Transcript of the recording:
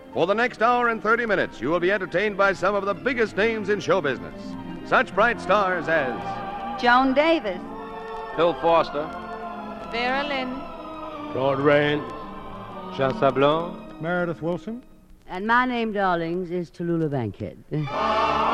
For the next hour and 30 minutes, you will be entertained by some of the biggest names in show business. Such bright stars as Joan Davis, Phil Foster, Vera Lynn, Claude Rains, Jean Sablon, Meredith Wilson. And my name, darlings, is Tallulah Bankhead.